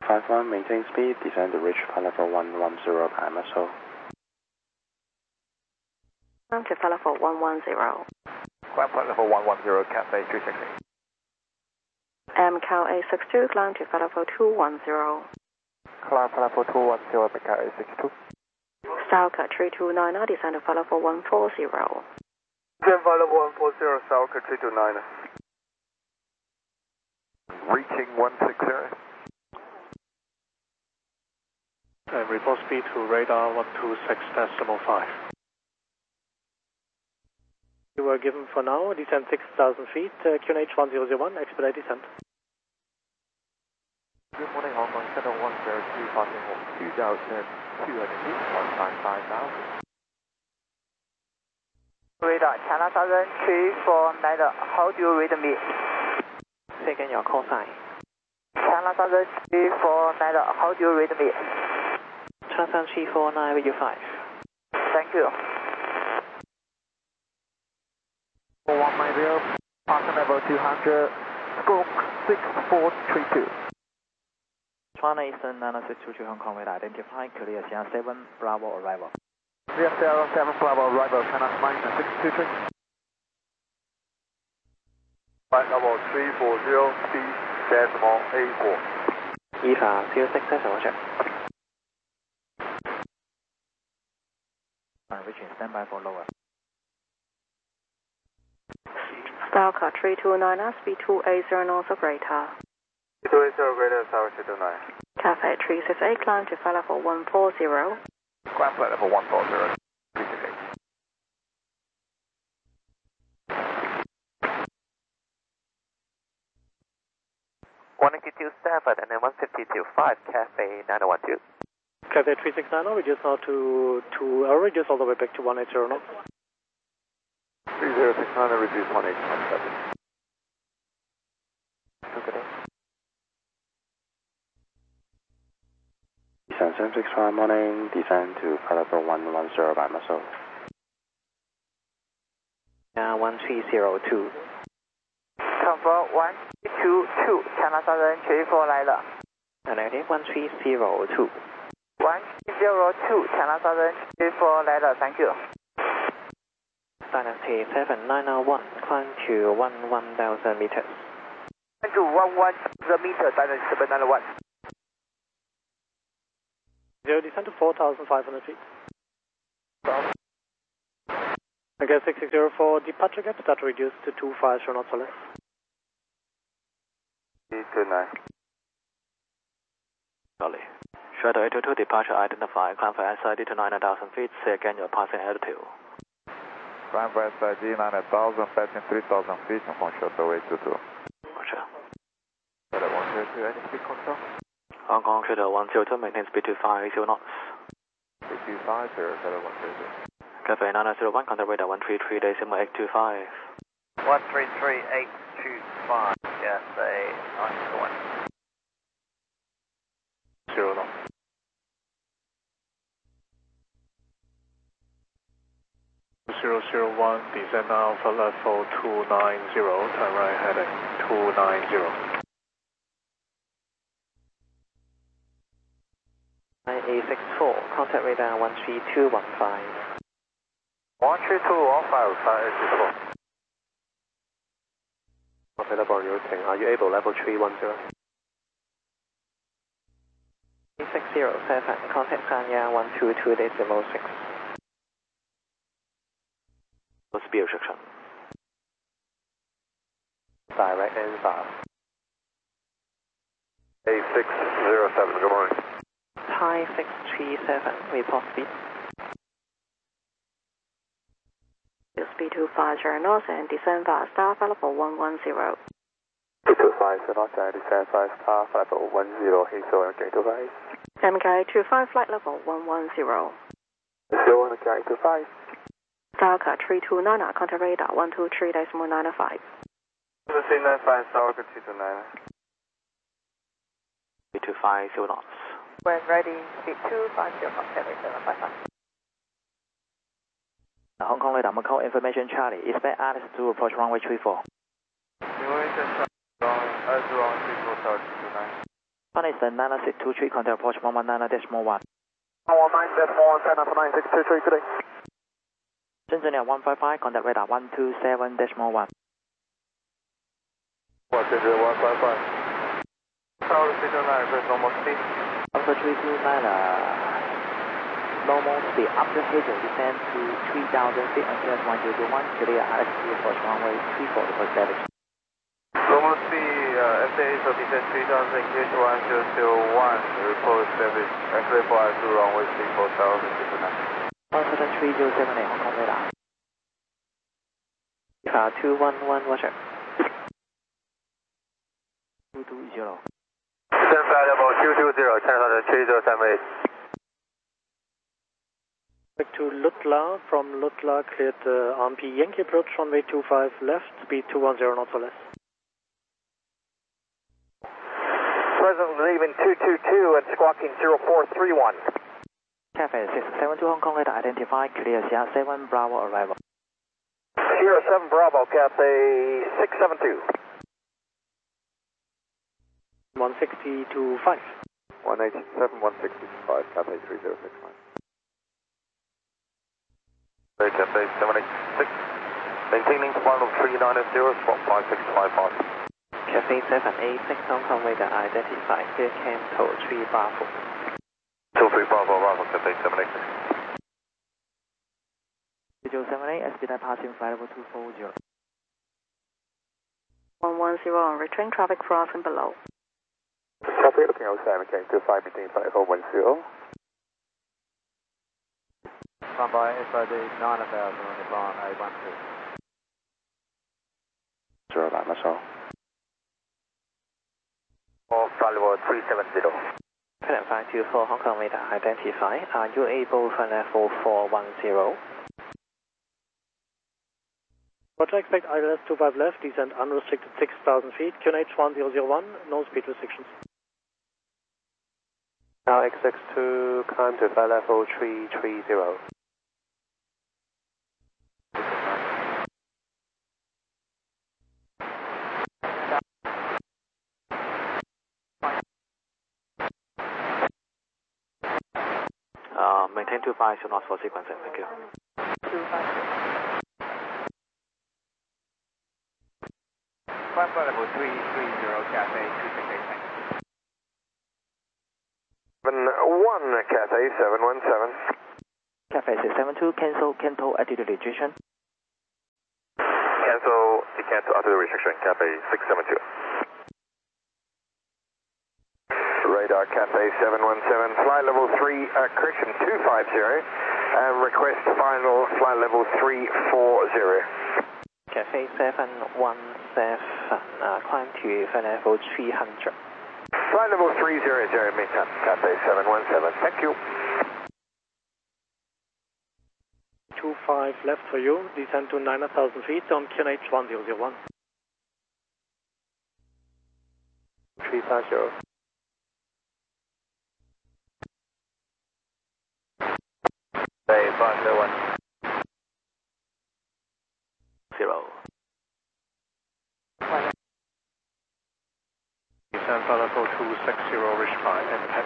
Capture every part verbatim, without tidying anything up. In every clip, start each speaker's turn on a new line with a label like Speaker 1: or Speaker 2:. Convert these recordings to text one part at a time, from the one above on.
Speaker 1: five one, maintain speed, descend to reach flight level one one zero by M S O.
Speaker 2: Climb to flight level one one zero.
Speaker 3: Climb flight level one one zero, Cathay three six eight.
Speaker 2: M Cal A six two, climb to flight level two one zero.
Speaker 3: Climb flight level two one zero, Cal A six two.
Speaker 2: Stalker three two nine, descend to flight level one four zero.
Speaker 3: Descend flight level one four zero, Stalker three two nine. Reaching one six zero.
Speaker 4: And report speed to radar one two six decimal five. You were given for now, descend six thousand feet, uh, Q N H one zero zero one, expedite descent.
Speaker 3: Good morning, Hong Kong Center one zero two, passing two thousand two hundred feet, one five five thousand.
Speaker 5: Radar, China Southern three four nine, how do you read me?
Speaker 6: Say again your call sign.
Speaker 5: China Southern three four nine, how do you read me?
Speaker 6: China Southern three four nine, radio five.
Speaker 5: Thank you.
Speaker 3: one nine zero, passing level two hundred, stroke six four three two.
Speaker 6: China Eastern nine six two two Hong Kong radar, identify clear Sierra seven Bravo arrival.
Speaker 3: Sierra seven Bravo arrival, China minus six two three. Flight level three four zero, speed decimal eight four.
Speaker 6: Eva zero six decimal check. Reaching standby for lower.
Speaker 2: Stalker three two nine, speed two eight zero north of radar.
Speaker 3: two eight zero greater, Tower two two nine.
Speaker 2: Cathay three six eight, climb to flight level one four zero.
Speaker 3: Climb flight level one four zero, three six eight.
Speaker 6: one eighty-two seven and then one fifty-two five, Cathay nine one two.
Speaker 4: Cathay three six nine, reduce now to, to uh, reduce all the way back to one eight zero knots.
Speaker 3: three zero six nine, reduce one eight one seven.
Speaker 6: Good day.
Speaker 1: Descend seven six five, morning, descend to flight level one one zero by M S O.
Speaker 6: Uh, one three zero two.
Speaker 5: Confirm one two two, China Southern three four nine.
Speaker 6: And again, one three zero two.
Speaker 5: one zero two, China Southern three four nine, thank you.
Speaker 6: Dynasty seven nine one, climb to one one thousand meters.
Speaker 5: Climb to one one thousand meters, Dynasty seven nine one.
Speaker 4: Zero descend to four thousand five hundred feet. Okay, six six zero four, departure gap, start reduced to two five zero knots or less.
Speaker 3: three two nine.
Speaker 6: Charlie. Shadow eight two two, departure identified, climb for S I D to nine thousand feet, say again your passing altitude.
Speaker 3: Climb for S I D nine thousand, passing three thousand feet, Hong Kong Shadow eight two two.
Speaker 6: Roger.
Speaker 3: Shadow one zero two, any speed control?
Speaker 6: Hong Kong Shadow one zero two, maintain speed to five zero knots.
Speaker 3: Speed two five zero, Shadow one zero two.
Speaker 6: Cathay nine zero one, contact radar one three three decimal eight two five.
Speaker 5: one three three eight two five, yes, a nine one.
Speaker 4: Zero knots. zero zero one, descend now for level two nine zero, turn right heading two nine zero.
Speaker 6: nine A six four, contact radar one three two one five.
Speaker 3: one three two one five, flight eight two four.
Speaker 6: Available routing, are you able level three one zero? six zero seven, contact Sanya one two two decimal six. Speed restriction. Direct and fast.
Speaker 3: A six zero seven, good morning.
Speaker 6: Thai six three seven, report speed.
Speaker 2: Speed two five zero knots and descend fast, star flight level one one zero.
Speaker 3: two two five zero knots and descend five star, flight level one zero, Heathrow, K two five.
Speaker 2: M K two five, flight level one one zero.
Speaker 3: zero one, K two five.
Speaker 2: Stalker three two nine, contact radar one two three decimal nine five.
Speaker 3: three nine five, Stalker two two nine.
Speaker 6: Speed two five zero knots.
Speaker 5: When ready, speed two five zero, contact radar five five.
Speaker 6: Hong Kong radar, Macau information Charlie. Expect Alice to approach runway three four.
Speaker 3: Information Charlie, wrong, as wrong, three four, Tower two two nine.
Speaker 6: China Eastern nine six two three, contact approach one one nine decimal one.
Speaker 3: one nine decimal one, China for nine six two three, good day.
Speaker 6: Shenzhen Air one five five, contact radar one two seven decimal one.
Speaker 3: Shenzhen one five five.
Speaker 5: Tower Shenzhen nine, normal speed.
Speaker 6: Alpha three two nine, uh, normal speed, up to Hazel, descend to three thousand feet on Q S one zero zero one, clear R S two approach runway three four for service.
Speaker 5: Normal speed, uh, F A A, so descend three thousand, Q S one zero zero one, report service, and clear for R S two runway three four, Tower Shenzhen nine.
Speaker 6: Alpha three zero seven eight, Hong Kong radar. Uh, two one one, Roger. two two zero.
Speaker 5: Descend flight level two two zero, China three zero seven eight.
Speaker 7: Back to Lutla, from Lutla cleared uh, R M P Yankee approach runway two five left, speed two one zero knots or less.
Speaker 3: Presently leaving two two two and squawking zero four three one.
Speaker 6: Cafe six seven two, Hong Kong radar identified, clear Sierra seven Bravo arrival.
Speaker 3: Sierra seven Bravo, Cathay six seven two.
Speaker 7: one sixty to five.
Speaker 3: one eighty-seven, one sixty-five, Cathay three zero six nine.
Speaker 5: Cathay seven eight six, maintaining final three nine zero, spot five six five five.
Speaker 6: Cafe seven eight six, Hong Kong radar identified, clear Canto three Bravo.
Speaker 5: two three Bravo, Bravo, Cathay seven eight six.
Speaker 6: zero seven eight, S B nine passing flight level two four zero.
Speaker 2: one one zero on return traffic crossing below.
Speaker 3: Copy, looking outside, again, two five, between flight level one zero.
Speaker 5: Stand by, S I D nine thousand on the line, A one two.
Speaker 1: Zero nine, that's all.
Speaker 5: Or flight level three seven zero.
Speaker 6: Pilot five two four, Hong Kong radar identified. Are you able for level four one zero?
Speaker 7: Roger, expect I L S two five left, descend unrestricted six thousand feet, Q N H one zero zero one, no speed restrictions.
Speaker 1: Now X X two, climb to flight level three three zero.
Speaker 6: Uh, maintain two five, so not for sequencing, thank you.
Speaker 2: two five.
Speaker 5: Flight level three three zero, Cathay two six eight, thanks.
Speaker 3: seven one, Cathay seven one seven.
Speaker 6: Cafe six seven two, cancel Canto altitude restriction.
Speaker 3: Cancel the cancel altitude restriction, Cathay six seven two. Radar Cathay seven one seven, flight level three, uh, correction two five zero, and request final flight level three four zero.
Speaker 6: Cafe seven one seven, uh, climb to flight level three hundred.
Speaker 3: Flight level three zero zero, maintain, Cathay seven one seven, thank you.
Speaker 7: two five left for you, descend to nine thousand feet on Q N H one zero zero one.
Speaker 1: three five zero.
Speaker 5: Bay five zero one.
Speaker 6: Zero.
Speaker 4: Descend flight level two six zero, reach five, and head.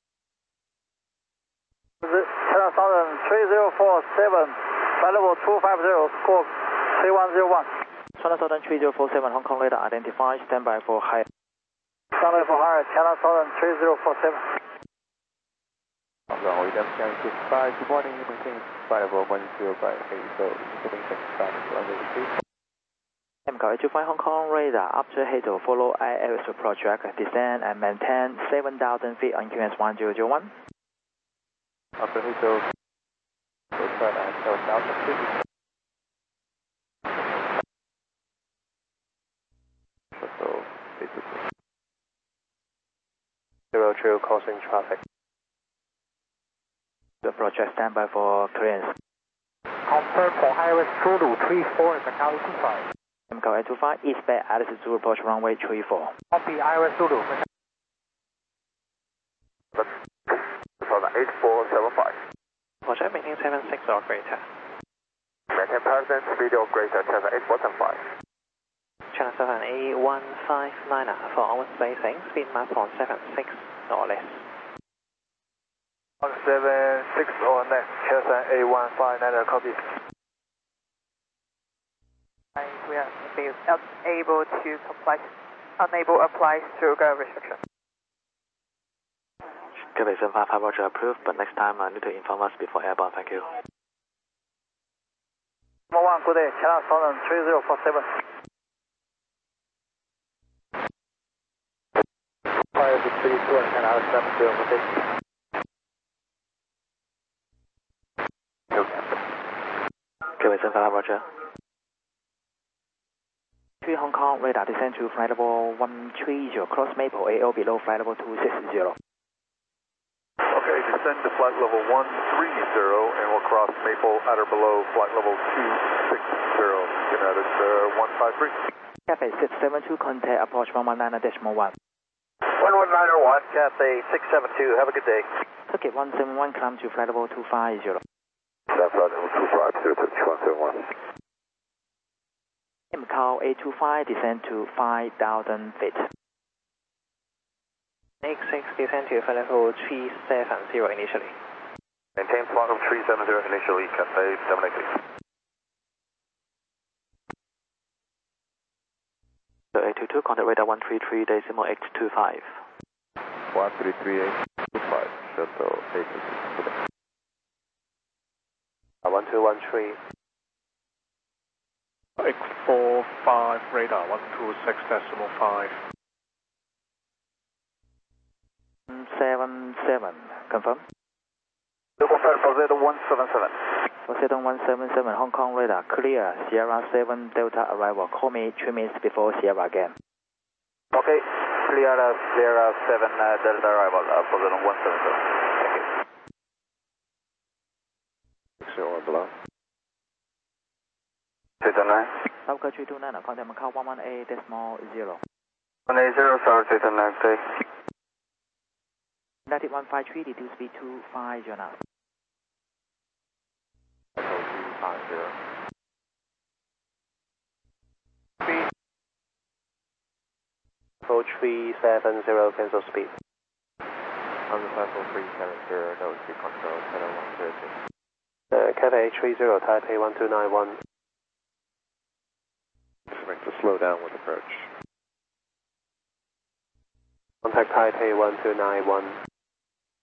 Speaker 3: China Southern three zero four seven, flight level two five zero, squawk three one zero one.
Speaker 6: China Southern three zero four seven, Hong Kong radar identified, standby for high.
Speaker 3: Standby for higher, China Southern three zero four seven.
Speaker 1: Runway Demscan two five, good morning, you maintain flight level one zero five eight, so incoming six five, runway three.
Speaker 6: M K two five Hong Kong radar up to Hazel, follow I L S project, descend and maintain seven thousand feet on Q S one zero zero one.
Speaker 1: After Hazel, go try and seven thousand feet. So, basically. Zero trail causing traffic.
Speaker 6: The project standby for clearance.
Speaker 3: Confirm for Iris Zulu three four is a Cali two five.
Speaker 6: M K two five, East Bay Alice Zulu approach runway three four.
Speaker 3: Copy Iris Zulu. For the eight four seven five.
Speaker 6: Project maintain seven six or greater.
Speaker 3: Maintain percent speed or greater, China eight four seven five.
Speaker 6: Channel seven A one five nine for onward spacing, speed map on seven six or less.
Speaker 5: one seven six or less, Channel seven A one five nine, copy.
Speaker 8: We are unable to comply, unable to apply stroke restriction.
Speaker 6: Cathay seven five five, Roger, approved, but next time I need to inform us before airborne, thank you.
Speaker 5: Number one, good day, Channel seven three zero four seven. Fire to three two and Channel seven zero four six.
Speaker 6: Cathay seven five, Roger. three Hong Kong, radar descend to flight level one three zero, cross Maple A O below flight level two six zero.
Speaker 5: Okay, descend to flight level one three zero and we'll cross Maple at or below flight level two six zero. United uh, one five three.
Speaker 6: Cathay six seven two, contact approach one one nine decimal one.
Speaker 5: one one nine one, Cathay six seven two, have a good day.
Speaker 6: Ticket one seven one, climb to flight level two five zero.
Speaker 3: That's flight level two five zero, one seven one.
Speaker 6: Macau A two five, descend to five thousand feet. X six, descend to flight level three seven zero initially.
Speaker 3: Maintain flight level three seven zero initially, Cathay seven eight eight.
Speaker 6: So A two two, contact radar one three three decimal eight two five.
Speaker 1: one three three eight two five, shuttle eight two six. one two one three.
Speaker 4: X four five radar one two six decimal five.
Speaker 6: seven seven, confirm.
Speaker 5: Rosetta one seven seven.
Speaker 6: Rosetta one seven seven, Hong Kong radar, clear, Sierra seven Delta arrival. Call me three minutes before Sierra again.
Speaker 5: Okay, clear uh, Sierra seven uh, Delta arrival, uh, Rosetta one seven seven. Thank you.
Speaker 1: zero one below.
Speaker 3: three two nine.
Speaker 6: South three two nine, contact Macau one one eight decimal zero.
Speaker 3: one eight zero, sorry, three two nine, stay.
Speaker 6: United one five three, reduce speed two five zero now.
Speaker 1: two five zero. three seven zero, cancel speed. On the platform three seven zero, no speed control, channel one zero six. Uh, Cathay three zero, Taipei one two nine one. Expect to slow down with approach. Contact Taipei one two nine one.